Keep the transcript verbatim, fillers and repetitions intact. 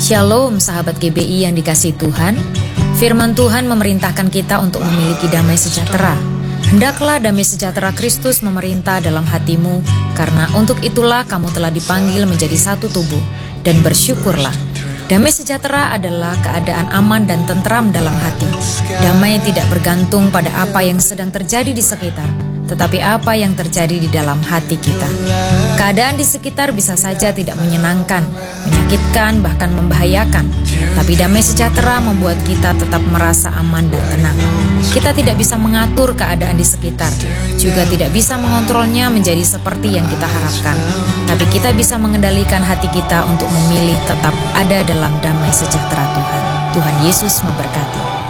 Shalom sahabat G B I yang dikasihi Tuhan. Firman Tuhan memerintahkan kita untuk memiliki damai sejahtera. Hendaklah damai sejahtera Kristus memerintah dalam hatimu, karena untuk itulah kamu telah dipanggil menjadi satu tubuh, dan bersyukurlah. Damai sejahtera adalah keadaan aman dan tentram dalam hati. Damai tidak bergantung pada apa yang sedang terjadi di sekitar, tetapi apa yang terjadi di dalam hati kita. Keadaan di sekitar bisa saja tidak menyenangkan, menyakitkan, bahkan membahayakan. Tapi damai sejahtera membuat kita tetap merasa aman dan tenang. Kita tidak bisa mengatur keadaan di sekitar, juga tidak bisa mengontrolnya menjadi seperti yang kita harapkan. Tapi kita bisa mengendalikan hati kita untuk memilih tetap ada dalam damai sejahtera Tuhan. Tuhan Yesus memberkati.